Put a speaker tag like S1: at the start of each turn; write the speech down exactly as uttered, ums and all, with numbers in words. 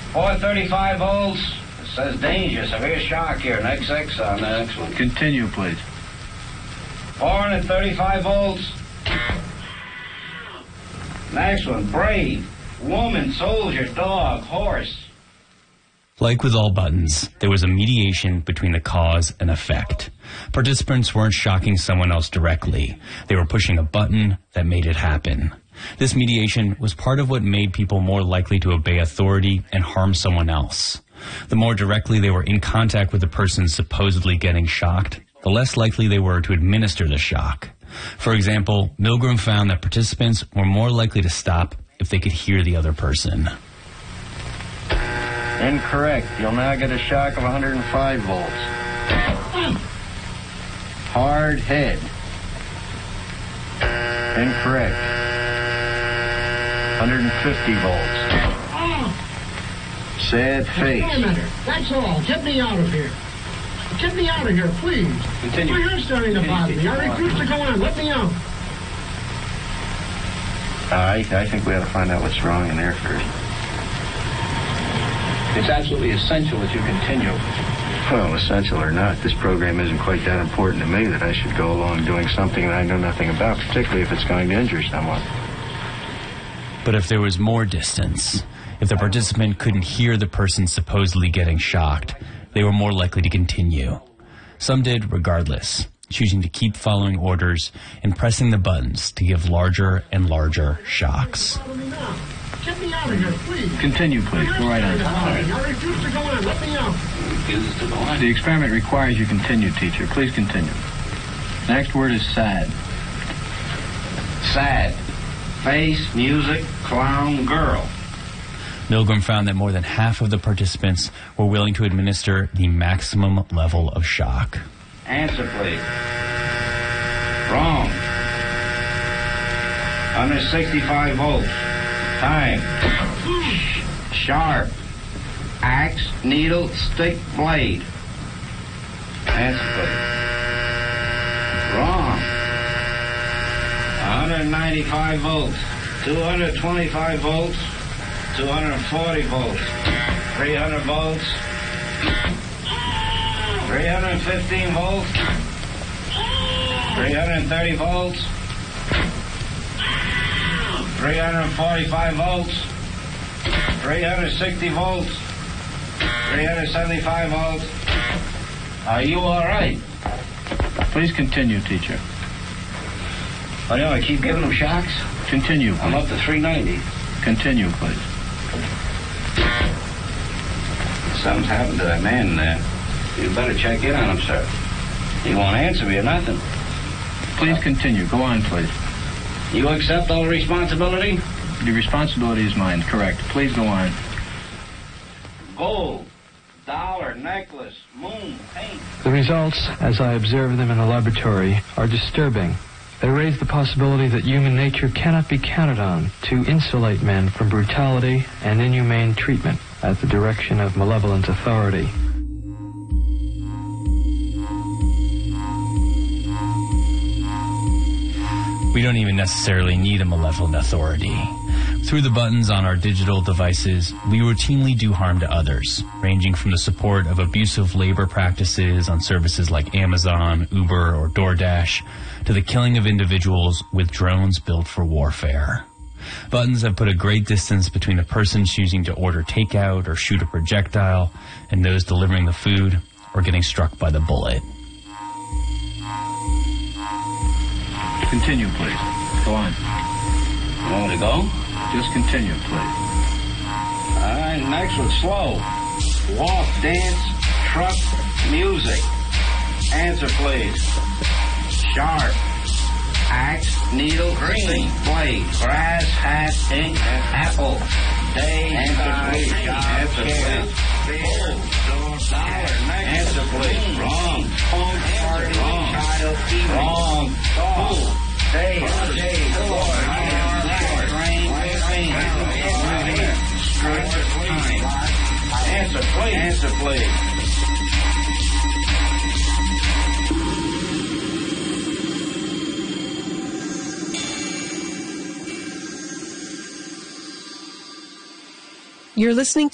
S1: four thirty-five volts. It says danger, severe shock here. Next X on the next one.
S2: Continue, please.
S1: four thirty-five volts. Next one, brave. Woman, soldier, dog, horse.
S3: Like with all buttons, there was a mediation between the cause and effect. Participants weren't shocking someone else directly. They were pushing a button that made it happen. This mediation was part of what made people more likely to obey authority and harm someone else. The more directly they were in contact with the person supposedly getting shocked, the less likely they were to administer the shock. For example, Milgram found that participants were more likely to stop if they could hear the other person.
S1: Incorrect. You'll now get a shock of one hundred five volts. Hard head. Incorrect. one hundred fifty volts. Sad face.
S4: Wait a minute. That's all. Get me out of here. Get me out of here, please.
S1: Continue.
S4: My head's starting to bother me. I refuse to go on. Let me out.
S1: I, I think we ought to find out what's wrong in there first. It's absolutely essential that you continue. Well, essential or not, this program isn't quite that important to me that I should go along doing something that I know nothing about, particularly if it's going to injure someone.
S3: But if there was more distance, if the participant couldn't hear the person supposedly getting shocked, they were more likely to continue. Some did regardless, choosing to keep following orders and pressing the buttons to give larger and larger shocks.
S4: Get me out of here, please.
S2: Continue, please. Go right on.
S4: I refuse to go on. Let me out.
S1: Refuses to go on.
S2: The experiment requires you continue, teacher. Please continue. Next word is sad.
S1: Sad. Face, music, clown, girl.
S3: Milgram found that more than half of the participants were willing to administer the maximum level of shock.
S1: Answer, please. Wrong. one hundred sixty-five volts. Time. Sharp. Axe, needle, stick, blade. Answer, please. Wrong. one hundred ninety-five volts. two hundred twenty-five volts. two hundred forty volts. three hundred volts. three hundred fifteen volts. three hundred thirty volts. three hundred forty-five volts. three hundred sixty volts. three hundred seventy-five volts. Are you all right?
S2: Please continue, teacher.
S1: Oh, you know, I keep giving them shocks.
S2: Continue, please.
S1: I'm up to three ninety.
S2: Continue, please.
S1: Something's happened to that man there. You better check in on him, sir. He won't answer me or nothing.
S2: Please continue. Go on, please.
S1: You accept all responsibility?
S2: The responsibility is mine, correct. Please go on.
S1: Gold, dollar, necklace, moon, paint.
S5: The results, as I observe them in the laboratory, are disturbing. They raise the possibility that human nature cannot be counted on to insulate men from brutality and inhumane treatment at the direction of malevolent authority.
S3: We don't even necessarily need a malevolent authority. Through the buttons on our digital devices, we routinely do harm to others, ranging from the support of abusive labor practices on services like Amazon, Uber, or DoorDash, to the killing of individuals with drones built for warfare. Buttons have put a great distance between the person choosing to order takeout or shoot a projectile and those delivering the food or getting struck by the bullet.
S2: Continue, please. Go on.
S1: You want me to go?
S2: Just continue, please.
S1: All right, next one, slow. Walk, dance, truck, music. Answer, please. Sharp. Axe, needle, green, blade, grass, hat, ink, apple. Day, sky, answer, please. Answer, please. Wrong. Wrong. Wrong. Wrong. Day, day, door, rain, rain, time. Answer, please. Answer, please.
S6: You're listening